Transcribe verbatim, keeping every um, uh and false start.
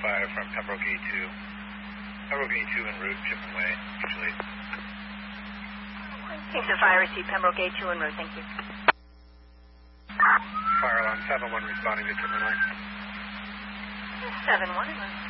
five from Pembroke A two. Pembroke A two en route, Chipman Way, usually. Kingston Fire, receive Pembroke A two en route, thank you. Fire alarm seven one responding to Chipman Way. seven one.